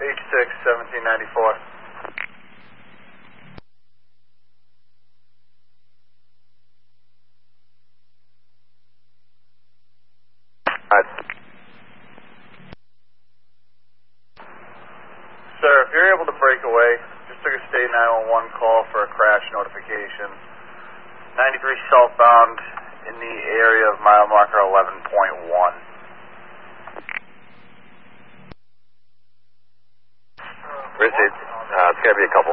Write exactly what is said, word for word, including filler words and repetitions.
H six, seventeen ninety-four. Sir, if you're able to break away, just took a state nine one one call for a crash notification. ninety-three southbound in the area of mile marker eleven point one. Where's it? Uh, it's got to be a couple